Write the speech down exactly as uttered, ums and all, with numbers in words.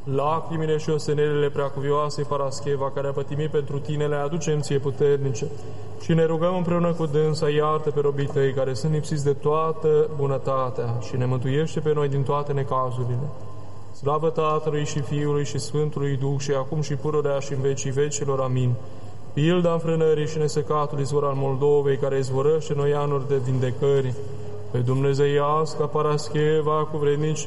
lacrimile și ostenelile preacuvioasei Parascheva, care a pătimit pentru tine, le aducem ție puternice și ne rugăm împreună cu dânsa, iartă pe robii tăi, care sunt lipsiți de toată bunătatea și ne mântuiește pe noi din toate necazurile. Slavă Tatălui și Fiului și Sfântului Duh și acum și pururea și în vecii vecilor. Amin. Pilda înfrânării și nesăcatul izvor al Moldovei, care izvorăște noi anuri de vindecări, pe dumnezeiasca Parascheva cu vrednicie